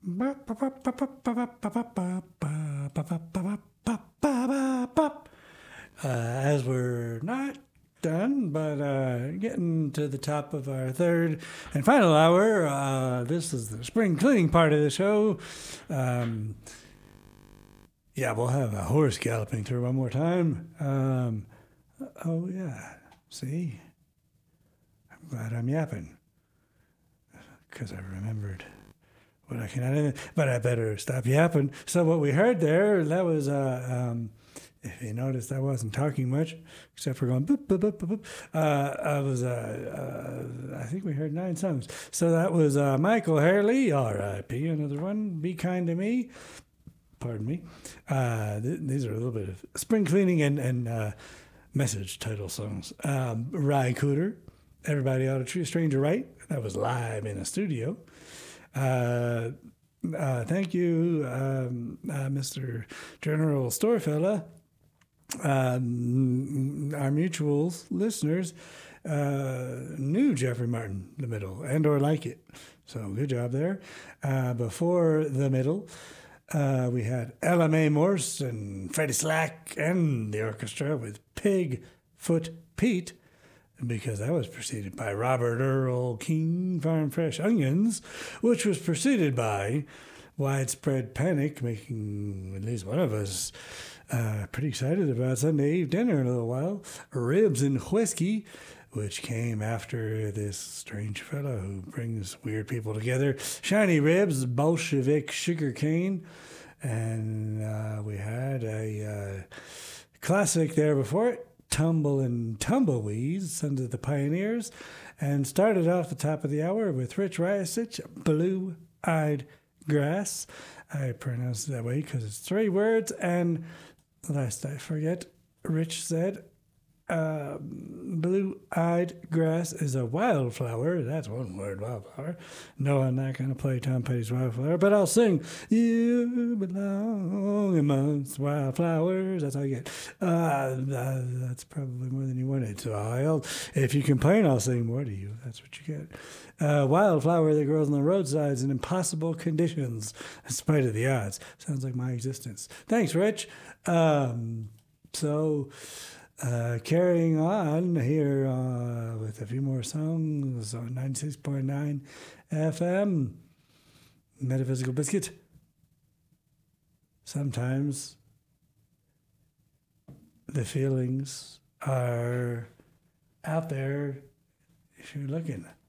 As we're not done, but getting to the top of our third and final hour, this is the spring cleaning part of the show. Yeah, we'll have a horse galloping through one more time. Oh, yeah. See? I'm glad I'm yapping. Because I remembered what I can add, but I better stop yapping. So what we heard there, that was, if you noticed, I wasn't talking much, except for going boop, boop, boop, boop, boop. I think we heard 9 songs. So that was Michael Hurley, R.I.P., another one, Be Kind to Me. Pardon me. These are a little bit of spring cleaning and message title songs. Ry Cooder, Everybody Ought to Treat a Stranger Right. That was live in a studio. Thank you, Mr. General Storefella. Our mutual listeners knew Jeffrey Martin, the middle, and or like it. So good job there. Before the middle, we had Ella Mae Morse and Freddie Slack and the orchestra with Pigfoot Pete, because that was preceded by Robert Earl Keen Farm Fresh Onions, which was preceded by Widespread Panic, making at least one of us pretty excited about Sunday Eve dinner in a little while. Ribs and Whiskey, which came after this strange fellow who brings weird people together. Shiny Ribs, Bolshevik Sugarcane, and we had a classic there before it, Tumble and Tumbleweeds, Sons of the Pioneers, and started off the top of the hour with Rich Riasich, Blue-Eyed Grass. I pronounce it that way because it's 3 words, and lest I forget, Rich said, blue-eyed grass is a wildflower. That's one word, wildflower. No, I'm not going to play Tom Petty's Wildflower, but I'll sing, You belong amongst wildflowers. That's all you get. That's probably more than you wanted. So if you complain, I'll sing more to you. That's what you get. Wildflower that grows on the roadsides in impossible conditions, in spite of the odds. Sounds like my existence. Thanks, Rich. Carrying on here with a few more songs on 96.9 FM, Metaphysical Biscuit. Sometimes the feelings are out there if you're looking.